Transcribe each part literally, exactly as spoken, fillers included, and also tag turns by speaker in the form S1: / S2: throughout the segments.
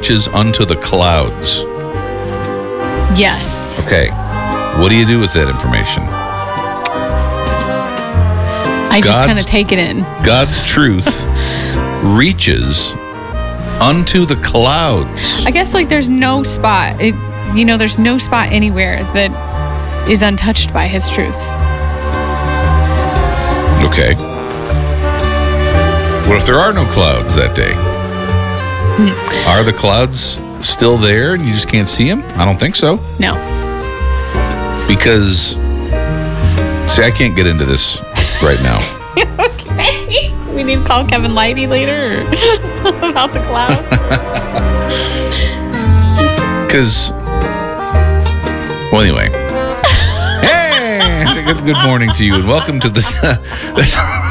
S1: reaches unto the clouds.
S2: Yes.
S1: Okay. What do you do with that information?
S2: I just
S1: God's-
S2: kind of take it in.
S1: God's truth reaches unto the clouds.
S2: I guess like there's no spot, it, you know, there's no spot anywhere that is untouched by his truth.
S1: Okay. What if there are no clouds that day? Are the clouds still there and you just can't see them? I don't think so.
S2: No.
S1: Because, see, I can't get into this right now.
S2: Okay. We need to call Kevin Lighty later or about the clouds.
S1: Because, well, anyway. Hey, good, good morning to you, and welcome to this. Uh, that's,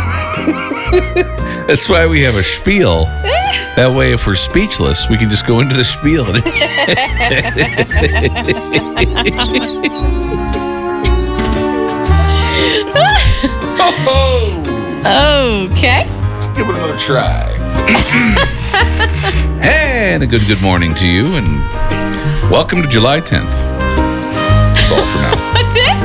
S1: that's why we have a spiel. That way, if we're speechless, we can just go into the spiel.
S2: Oh, okay.
S1: Let's give it another try. And a good good morning to you, and welcome to July tenth. That's all for now.
S2: That's it?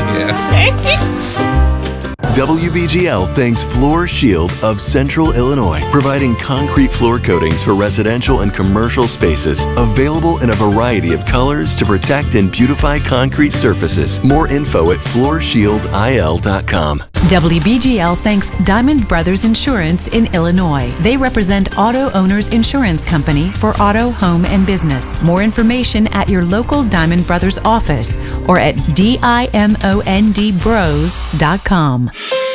S1: Yeah.
S3: W B G L thanks Floor Shield of Central Illinois, providing concrete floor coatings for residential and commercial spaces, available in a variety of colors to protect and beautify concrete surfaces. More info at floor shield I L dot com.
S4: W B G L thanks Diamond Brothers Insurance in Illinois. They represent Auto Owners Insurance Company for auto, home, and business. More information at your local Diamond Brothers office or at D I M O N D bros dot com.